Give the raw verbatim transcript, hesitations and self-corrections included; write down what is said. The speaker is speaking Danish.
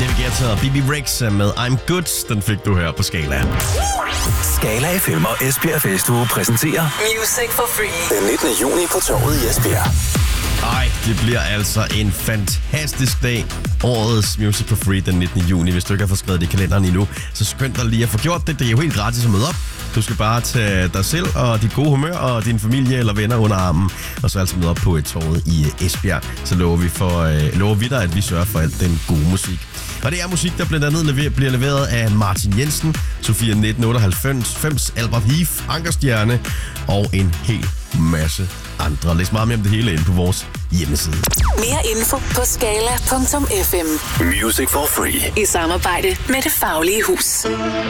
David Guetta og B B Rex med I'm Good. Den fik du her på Skala. Skala F M og Esbjerg Festuge præsenterer Music for Free den nittende juni på Torvet i Esbjerg. Ej, det bliver altså en fantastisk dag. Årets Music for Free den nittende juni. Hvis du ikke har fået skrevet det i kalenderen endnu, så skynd dig lige at få gjort det. Det er jo helt gratis at møde op. Du skal bare tage dig selv og dit gode humør og din familie eller venner under armen, og så altså møde op på et Torvet i Esbjerg. Så lover vi, for, øh, lover vi dig, at vi sørger for alt den gode musik. Og det er musik, der blandt andet lever, bliver leveret af Martin Jensen, Sofia nitten otteoghalvfems, Albert Heath, Ankerstjerne og en hel masse andre. Læs meget mere om det hele inde på vores hjemmeside. Mere info på skala punktum f m. Music for Free I samarbejde med Det Faglige Hus.